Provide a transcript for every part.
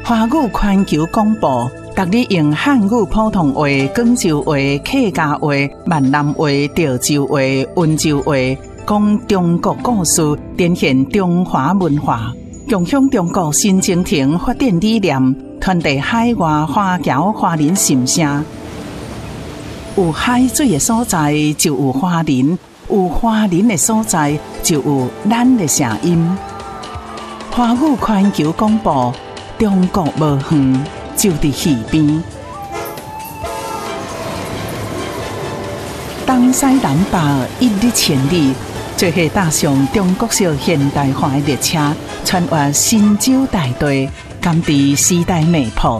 华语环球广播，逐日用汉语普通话、广州话、客家话、闽南话、潮州话、温州话，讲中国故事，展现中华文化，共享中国新征程发展理念，传递海外华侨华人心声。有海水的所在，就有华人；有华人的所在，就有咱的声音。华语环球广播，中国无远，就伫耳边。东西南北一日千里，做伙搭上中国式现代化的列车，穿越神州大地，甘伫时代脉搏。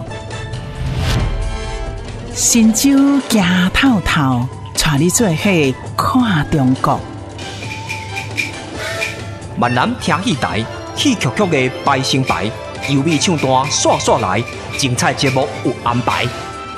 神州行透透，带你做伙看中国。 闽南听戏台，戏曲曲的排成排，优美唱段刷刷来，精彩节目有安排。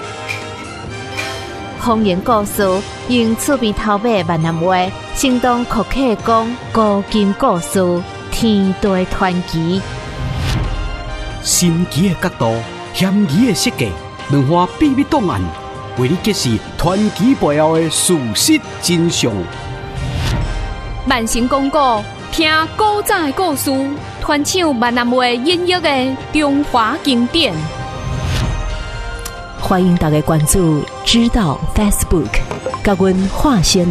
方言故事用趣味头尾闽南话，生动酷客讲古今故事，天地传奇。 神奇的角度，险疑的设计，两化秘密档案，为你揭示传奇背后的事实真相。 万神讲古，听古早的故事，传唱闽南话音乐的中华经典。 欢迎大家关注知道 Facebook， 甲阮华先